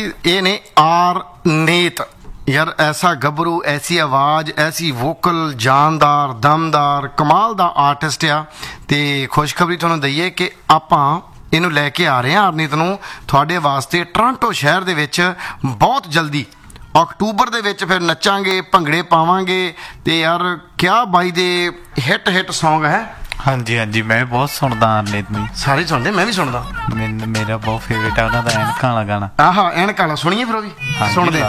ਇਹ ਨੇ ਆਰਨੀਤ ਯਾਰ, ਐਸਾ ਗੱਭਰੂ, ਐਸੀ ਆਵਾਜ਼, ਐਸੀ ਵੋਕਲ, ਜਾਨਦਾਰ, ਦਮਦਾਰ, ਕਮਾਲ ਦਾ ਆਰਟਿਸਟ ਆ। ਤੇ ਖੁਸ਼ਖਬਰੀ ਤੁਹਾਨੂੰ ਦਈਏ ਕਿ ਆਪਾਂ ਇਹਨੂੰ ਲੈ ਕੇ ਆ ਰਹੇ ਹਾਂ ਆਰਨੀਤ ਨੂੰ ਤੁਹਾਡੇ ਵਾਸਤੇ ਟੋਰਾਂਟੋ ਸ਼ਹਿਰ ਦੇ ਵਿੱਚ ਬਹੁਤ ਜਲਦੀ ਅਕਤੂਬਰ ਦੇ ਵਿੱਚ। ਫਿਰ ਨੱਚਾਂਗੇ, ਭੰਗੜੇ ਪਾਵਾਂਗੇ। ਤੇ ਯਾਰ ਕਿਆ ਬਾਈ ਦੇ ਹਿੱਟ ਸੌਂਗ ਹੈ। ਹਾਂਜੀ ਹਾਂਜੀ, ਮੈਂ ਬਹੁਤ ਸੁਣਦਾ ਅਰਨੀਤ ਨੂੰ। ਸਾਰੇ ਸੁਣਦੇ, ਮੈਂ ਵੀ ਸੁਣਦਾ। ਮੇਰਾ ਬਹੁਤ ਫੇਵਰੇਟ ਆ ਉਹਨਾਂ ਦਾ ਐਨਕਾਂ ਵਾਲਾ ਗਾਣਾ। ਆਹਾ, ਐਨਕਾਂ ਵਾਲਾ ਸੁਣੀਏ ਫਿਰ ਉਹ ਵੀ। ਹਾਂਜੀ, ਸੁਣਦੇ।